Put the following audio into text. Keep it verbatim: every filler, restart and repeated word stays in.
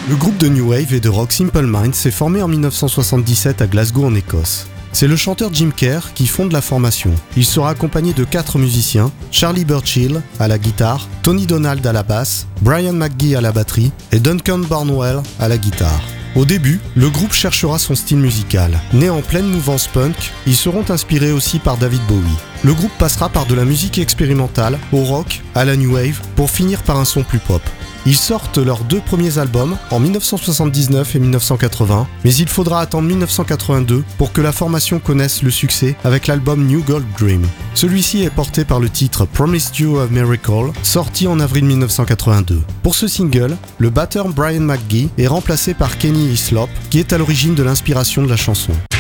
Le groupe de New Wave et de rock Simple Minds s'est formé en dix-neuf cent soixante-dix-sept à Glasgow en Écosse. C'est le chanteur Jim Kerr qui fonde la formation. Il sera accompagné de quatre musiciens, Charlie Burchill à la guitare, Tony Donald à la basse, Brian McGee à la batterie et Duncan Barnwell à la guitare. Au début, le groupe cherchera son style musical. Né en pleine mouvance punk, ils seront inspirés aussi par David Bowie. Le groupe passera par de la musique expérimentale, au rock, à la new wave, pour finir par un son plus pop. Ils sortent leurs deux premiers albums en dix-neuf cent soixante-dix-neuf et dix-neuf cent quatre-vingts, mais il faudra attendre dix-neuf cent quatre-vingt-deux pour que la formation connaisse le succès avec l'album New Gold Dream. Celui-ci est porté par le titre Promised You a Miracle, sorti en avril dix-neuf cent quatre-vingt-deux. Pour ce single, le batteur Brian McGee est remplacé par Kenny Hislop, qui est à l'origine de l'inspiration de la chanson.